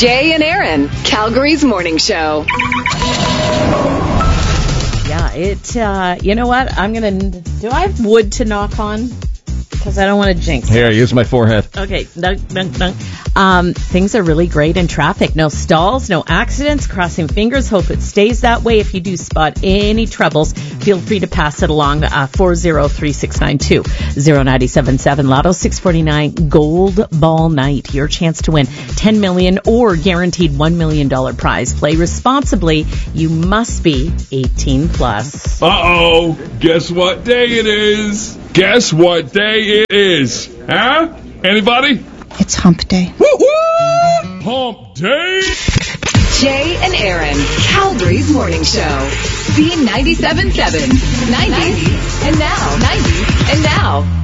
Jay and Aaron, Calgary's morning show. Yeah, you know what? Do I have wood to knock on? Because I don't want to jinx it. Here, use my forehead. Okay, dunk. Things are really great in traffic. No stalls, no accidents. Crossing fingers. Hope it stays that way. If you do spot any troubles, feel free to pass it along. 403692 0977 Lotto 649 Gold Ball Night. Your chance to win $10 million or guaranteed $1 million prize. Play responsibly. You must be 18 plus. Uh-oh. Guess what day it is? Guess what day it is? Huh? Anybody? It's hump day. Woo-hoo! Hump day! Jay and Aaron, Calgary's morning show. B97.7. 90s and now.